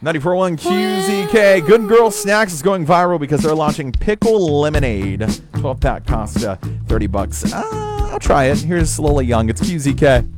94.1 QZK. Good Girl Snacks is going viral because they're launching pickle lemonade. 12-pack cost $30. I'll try it. Here's Lola Young. It's QZK.